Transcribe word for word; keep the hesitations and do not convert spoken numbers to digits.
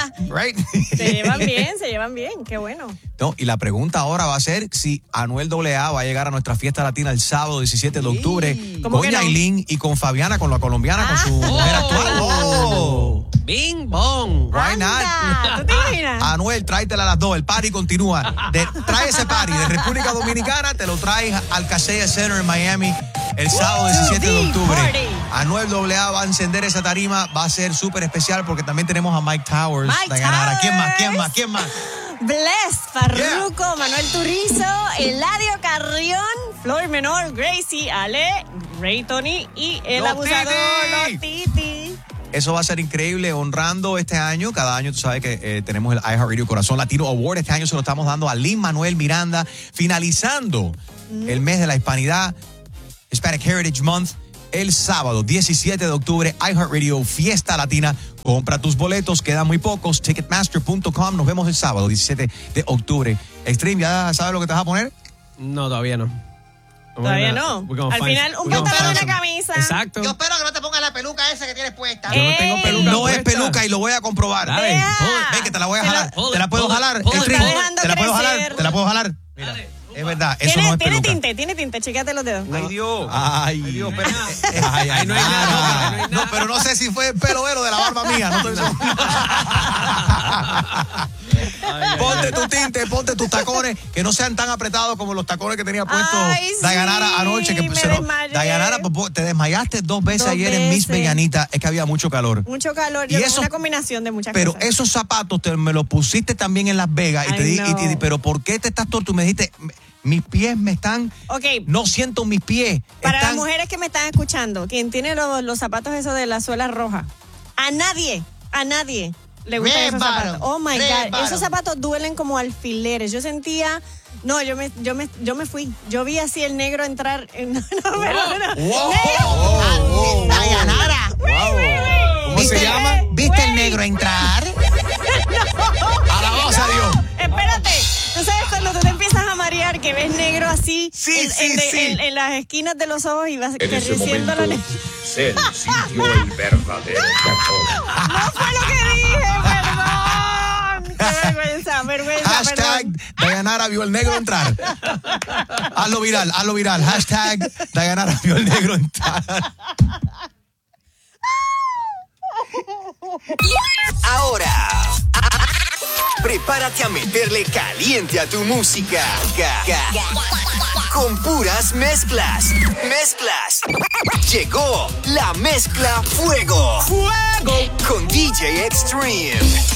Right? Se llevan bien, se llevan bien, qué bueno. No, y la pregunta ahora va a ser si Anuel A A va a llegar a nuestra fiesta latina el sábado diecisiete de octubre ¿Cómo con que no? Yailin y con Fabiana, con la colombiana, con su mujer actual. Oh. Bing bong. Why not? Anda, ¿tú te imaginas? Anuel, tráetela a las dos, el party continúa. De, trae ese party de República Dominicana, te lo traes al Kaseya Center en Miami el sábado diecisiete de octubre. Party. Anuel A A va a encender esa tarima, va a ser súper especial porque también tenemos a Mike Towers. Mike Dayanara. ¿Quién más? Towers. ¿Quién más? ¿Quién más? Bless, Farruko, Manuel Turizo, Eladio Carrión, Flor Menor, Gracie, Ale, Ray Tony y el Los abusador, Titi. Los Titi. Eso va a ser increíble, honrando este año. Cada año tú sabes que eh, tenemos el iHeartRadio Corazón Latino Award. Este año se lo estamos dando a Lin-Manuel Miranda, finalizando mm. el mes de la hispanidad, Hispanic Heritage Month. El sábado diecisiete de octubre, iHeartRadio Fiesta Latina. Compra tus boletos, quedan muy pocos. Ticketmaster punto com. Nos vemos el sábado diecisiete de octubre. Extreme, ¿ya sabes lo que te vas a poner? No, todavía no. Todavía no. Al final, un pantalón y una camisa. Exacto. Yo espero que no te pongas la peluca esa que tienes puesta. Yo no tengo peluca No es puesta. peluca y lo voy a comprobar. Dale. Ven que te la voy a Se jalar. lo- ¿Te la puedo jalar? Hold it, Extreme, hold it. Está ¿te la puedo dejando jalar? crecer. ¿Te la puedo jalar? Mira, es verdad, eso Tiene, no es tiene peluca. tinte, tiene tinte, chécate los dedos. Ay, Dios. Ay. Ay, Dios, pero, Ay, ay, no hay nada, no hay nada. No, pero no sé si fue el pelo velo de la barba mía. No estoy seguro. Ponte tu tinte, ponte tus tacones, que no sean tan apretados como los tacones que tenía puesto Ay, sí, Dayanara anoche. Que me se lo- desmayé. Dayanara, pues, te desmayaste dos veces Dos ayer en Miss veces. Bellanita. Es que había mucho calor. Mucho calor, Y yo eso- una combinación de muchas Pero cosas. esos zapatos te, me los pusiste también en Las Vegas. Y Ay, te di, y no. te di- pero ¿por qué te estás torto? Y me dijiste, mis pies me están... Ok. No siento mis pies. Para están- las mujeres que me están escuchando, quien tiene los, los zapatos esos de la suela roja, a nadie, a nadie le gustan Red esos bottom, zapatos. Oh my red God, bottom. esos zapatos duelen como alfileres. Yo sentía, no, yo me, yo me, yo me fui. Yo vi así el negro entrar. En, no, no, pero no, Wow. negro. Wow. Dayanara. ¿Cómo se llama? ¿Viste el negro entrar? Alabado sea Dios. Espérate, tú sabes cuando tú te empiezas a marear que ves negro así Sí, en, sí, en- sí. en- en las esquinas de los ojos y vas En ese creciendo la momento, ne- Cell sintió el verdadero terror. No fue lo que dije, perdón. Qué vergüenza, vergüenza, Hashtag perdón. Dayanara vio el negro entrar. Hazlo viral, hazlo viral. Hashtag Dayanara vio el negro entrar. Ahora, prepárate a meterle caliente a tu música. Con puras mezclas. Mezclas. Llegó la mezcla Fuego. Fuego. Con D J Extreme.